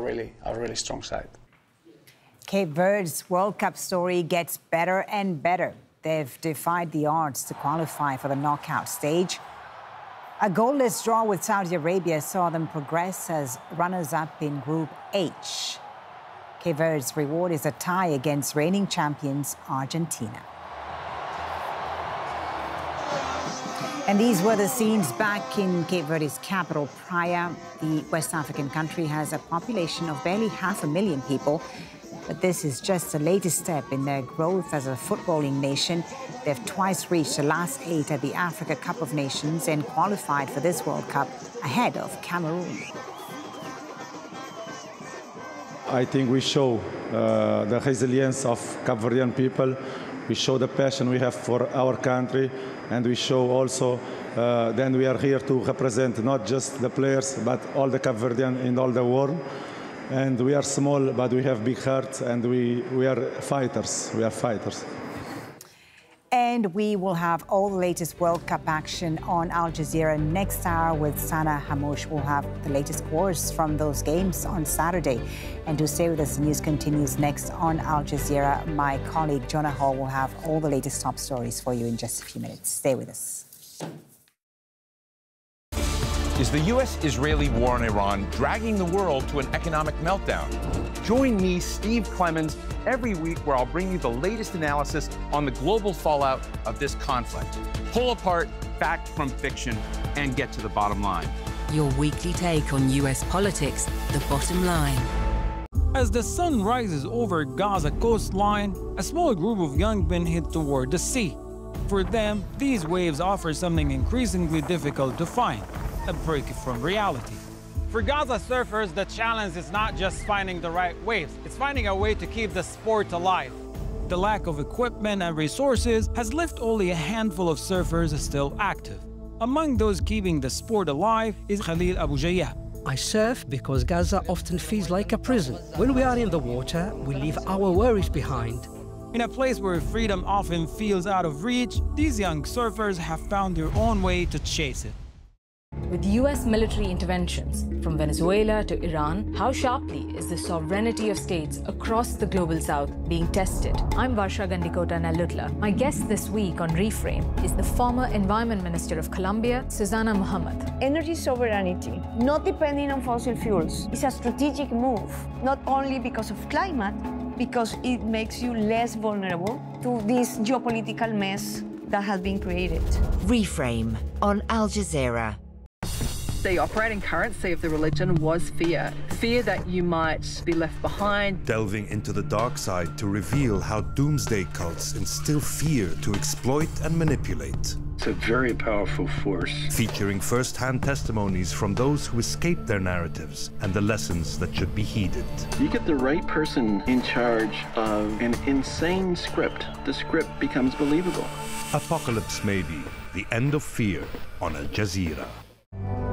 a really strong side. Cape Verde's World Cup story gets better and better. They've defied the odds to qualify for the knockout stage. A goalless draw with Saudi Arabia saw them progress as runners-up in Group H. Cape Verde's reward is a tie against reigning champions Argentina. And these were the scenes back in Cape Verde's capital, Praia. The West African country has a population of barely 500,000 people. But this is just the latest step in their growth as a footballing nation. They've twice reached the last 8 at the Africa Cup of Nations and qualified for this World Cup ahead of Cameroon. I think we show the resilience of Cape Verdean people. We show the passion we have for our country, and we show also then we are here to represent not just the players, but all the Cape Verdean in all the world. And we are small, but we have big hearts, and we are fighters. We are fighters. And we will have all the latest World Cup action on Al Jazeera next hour with Sana Hamouche. We'll have the latest scores from those games on Saturday. And to stay with us, the news continues next on Al Jazeera. My colleague Jonah Hall will have all the latest top stories for you in just a few minutes. Stay with us. Is the U.S.-Israeli war on Iran dragging the world to an economic meltdown? Join me, Steve Clemons, every week where I'll bring you the latest analysis on the global fallout of this conflict. Pull apart fact from fiction and get to the bottom line. Your weekly take on U.S. politics, The Bottom Line. As the sun rises over Gaza coastline, a small group of young men head toward the sea. For them, these waves offer something increasingly difficult to find: a break from reality. For Gaza surfers, the challenge is not just finding the right waves, it's finding a way to keep the sport alive. The lack of equipment and resources has left only a handful of surfers still active. Among those keeping the sport alive is Khalil Abu Jayyab. I surf because Gaza often feels like a prison. When we are in the water, we leave our worries behind. In a place where freedom often feels out of reach, these young surfers have found their own way to chase it. With U.S. military interventions from Venezuela to Iran, how sharply is the sovereignty of states across the global south being tested? I'm Varsha Gandikota Nalutla. My guest this week on Reframe is the former Environment Minister of Colombia, Susana Muhammad. Energy sovereignty, not depending on fossil fuels, is a strategic move, not only because of climate, because it makes you less vulnerable to this geopolitical mess that has been created. Reframe on Al Jazeera. The operating currency of the religion was fear. Fear that you might be left behind. Delving into the dark side to reveal how doomsday cults instill fear to exploit and manipulate. It's a very powerful force. Featuring first-hand testimonies from those who escaped their narratives and the lessons that should be heeded. You get the right person in charge of an insane script. The script becomes believable. Apocalypse Maybe, the end of fear on Al Jazeera.